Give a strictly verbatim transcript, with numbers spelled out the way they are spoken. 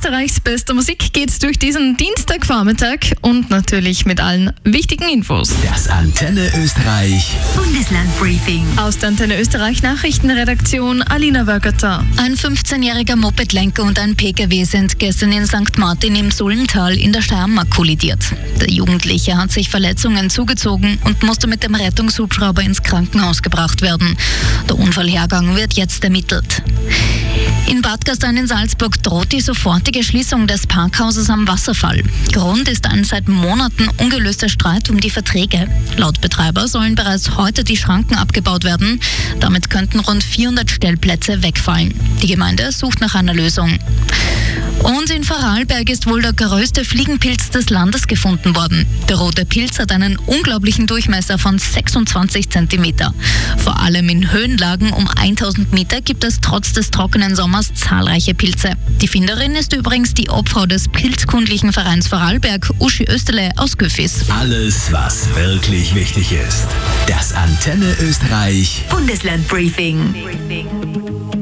Österreichs bester Musik geht durch diesen Dienstagvormittag und natürlich mit allen wichtigen Infos. Das Antenne Österreich Bundeslandbriefing. Aus der Antenne Österreich Nachrichtenredaktion Alina Wörgerter. Ein fünfzehnjähriger Mopedlenker und ein P K W sind gestern in Sankt Martin im Sullental in der Steiermark kollidiert. Der Jugendliche hat sich Verletzungen zugezogen und musste mit dem Rettungshubschrauber ins Krankenhaus gebracht werden. Der Unfallhergang wird jetzt ermittelt. In Bad Gastein in Salzburg droht die sofortige Schließung des Parkhauses am Wasserfall. Grund ist ein seit Monaten ungelöster Streit um die Verträge. Laut Betreiber sollen bereits heute die Schranken abgebaut werden. Damit könnten rund vierhundert Stellplätze wegfallen. Die Gemeinde sucht nach einer Lösung. Und in Vorarlberg ist wohl der größte Fliegenpilz des Landes gefunden worden. Der rote Pilz hat einen unglaublichen Durchmesser von sechsundzwanzig Zentimeter. Vor allem in Höhenlagen um tausend Meter gibt es trotz des trockenen Sommers zahlreiche Pilze. Die Finderin ist übrigens die Obfrau des Pilzkundlichen Vereins Vorarlberg, Uschi Österle aus Göffis. Alles, was wirklich wichtig ist. Das Antenne Österreich Bundeslandbriefing.